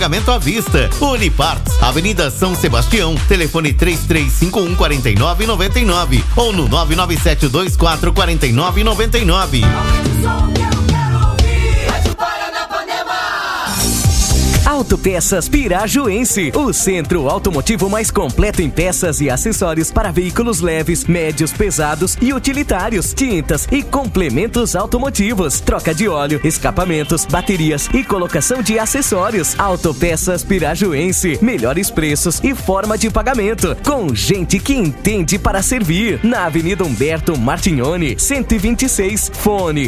Pagamento à vista. Uniparts, Avenida São Sebastião, telefone 3351-4999 ou no 997244999. Autopeças Pirajuense, o centro automotivo mais completo em peças e acessórios para veículos leves, médios, pesados e utilitários, tintas e complementos automotivos, troca de óleo, escapamentos, baterias e colocação de acessórios. Autopeças Pirajuense, melhores preços e forma de pagamento, com gente que entende para servir. Na Avenida Humberto Martignoni, 126, fone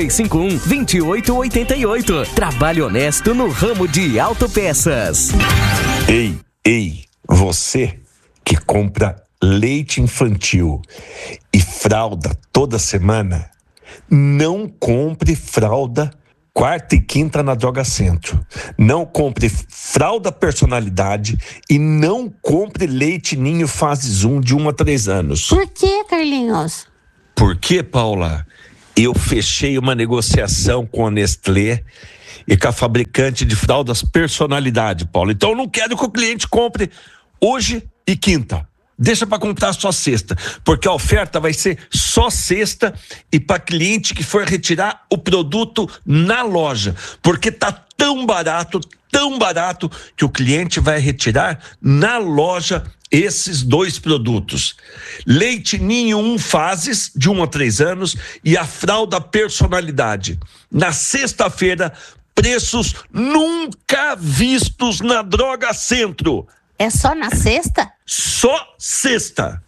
3351-2888. Trabalho honesto no ramo de autopeças. Ei, você que compra leite infantil e fralda toda semana, não compre fralda quarta e quinta na Droga Centro. Não compre fralda personalidade e não compre leite ninho fases 1 de 1 a 3 anos. Por que, Carlinhos? Por que, Paula? Eu fechei uma negociação com a Nestlé e com a fabricante de fraldas personalidade, Paulo. Então eu não quero que o cliente compre hoje e quinta. Deixa para comprar só sexta, porque a oferta vai ser só sexta e para cliente que for retirar o produto na loja, porque tá tão barato que o cliente vai retirar na loja esses dois produtos. Leite ninho 1 fases de 1 a 3 anos e a fralda personalidade. Na sexta-feira, preços nunca vistos na Droga Centro. É só na sexta? Só sexta.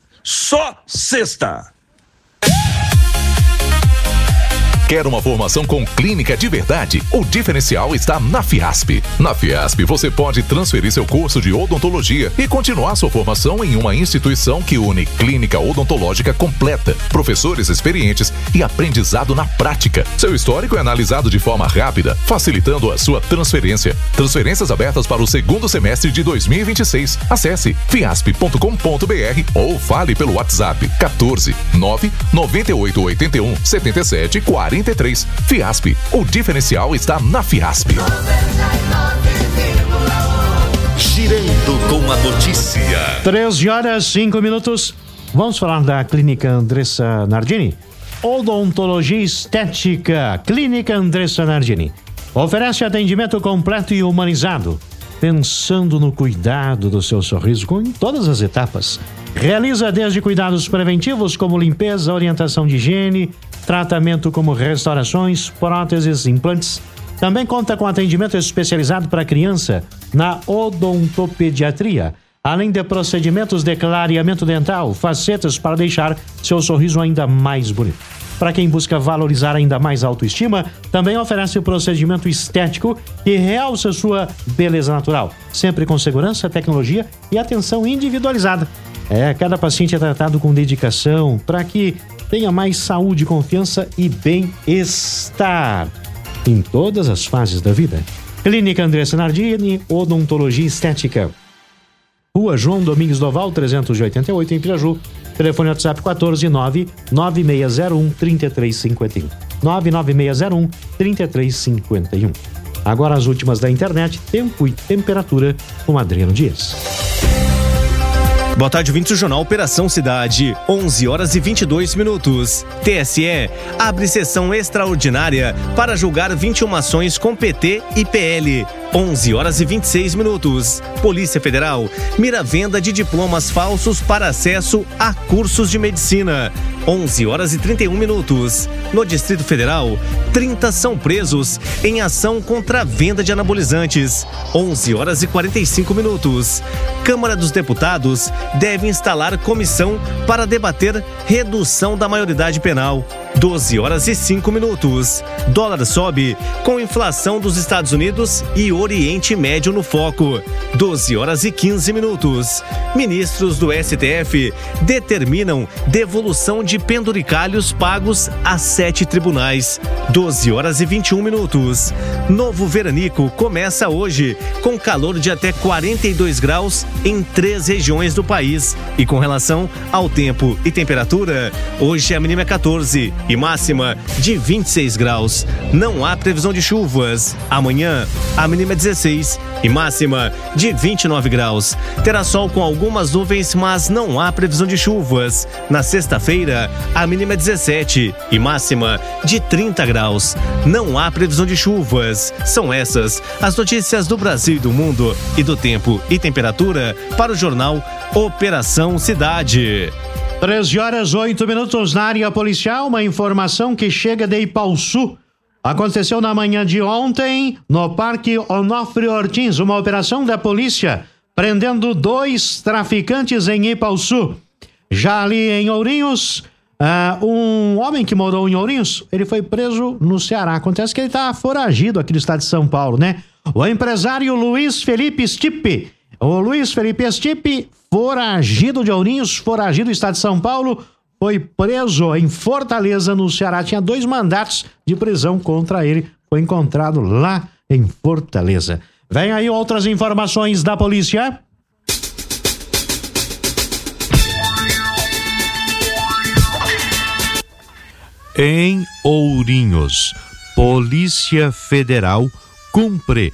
Quer uma formação com clínica de verdade? O diferencial está na Fiasp. Na Fiasp, você pode transferir seu curso de odontologia e continuar sua formação em uma instituição que une clínica odontológica completa, professores experientes e aprendizado na prática. Seu histórico é analisado de forma rápida, facilitando a sua transferência. Transferências abertas para o segundo semestre de 2026. Acesse fiasp.com.br ou fale pelo WhatsApp 14 9 9881 77 43. Fiasp, o diferencial está na Fiasp. Girando com a notícia. 13h05. Vamos falar da Clínica Andressa Nardini. Odontologia Estética. Clínica Andressa Nardini oferece atendimento completo e humanizado, pensando no cuidado do seu sorriso em todas as etapas. Realiza desde cuidados preventivos como limpeza, orientação de higiene, tratamento como restaurações, próteses, implantes. Também conta com atendimento especializado para criança na odontopediatria, além de procedimentos de clareamento dental, facetas para deixar seu sorriso ainda mais bonito. Para quem busca valorizar ainda mais a autoestima, também oferece o procedimento estético que realça sua beleza natural, sempre com segurança, tecnologia e atenção individualizada. Cada paciente é tratado com dedicação para que tenha mais saúde, confiança e bem-estar em todas as fases da vida. Clínica Andressa Nardini, Odontologia Estética. Rua João Domingos Doval, 388, em Piraju. Telefone WhatsApp 1499601-3351. 99601-3351. Agora as últimas da internet, tempo e temperatura com Adriano Dias. Boa tarde, ouvintes do Jornal Operação Cidade, 11h22. TSE abre sessão extraordinária para julgar 21 ações com PT e PL. 11h26. Polícia Federal mira venda de diplomas falsos para acesso a cursos de medicina. 11h31. No Distrito Federal, 30 são presos em ação contra a venda de anabolizantes. 11h45. Câmara dos Deputados deve instalar comissão para debater redução da maioridade penal. 12h05. Dólar sobe com inflação dos Estados Unidos e Oriente Médio no foco. 12h15. Ministros do STF determinam devolução de penduricalhos pagos a 7 tribunais. 12h21. Novo veranico começa hoje, com calor de até 42 graus em 3 regiões do país. E com relação ao tempo e temperatura, hoje a mínima é 14 e máxima de 26 graus. Não há previsão de chuvas. Amanhã, a mínima mínima 16 e máxima de 29 graus. Terá sol com algumas nuvens, mas não há previsão de chuvas. Na sexta-feira, a mínima é 17 e máxima de 30 graus. Não há previsão de chuvas. São essas as notícias do Brasil e do mundo e do tempo e temperatura para o jornal Operação Cidade. 13h08 na área policial. Uma informação que chega de Ipauçu. Aconteceu na manhã de ontem no Parque Onofre Ortins, uma operação da polícia prendendo 2 traficantes em Ipauçu. Já ali em Ourinhos, um homem que morou em Ourinhos, ele foi preso no Ceará. Acontece que ele está foragido aqui do estado de São Paulo, né? O empresário Luiz Felipe Stipe, foragido de Ourinhos, foragido do estado de São Paulo, foi preso em Fortaleza, no Ceará. Tinha 2 mandatos de prisão contra ele. Foi encontrado lá em Fortaleza. Vem aí outras informações da polícia. Em Ourinhos, Polícia Federal cumpre